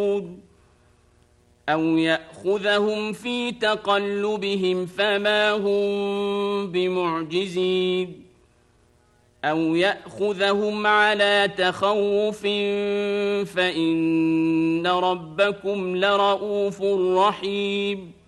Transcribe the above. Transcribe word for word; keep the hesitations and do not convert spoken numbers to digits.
أو يأخذهم في تقلبهم فما هم بمعجزين أو يأخذهم على تخوف فإن ربكم لرؤوف رحيم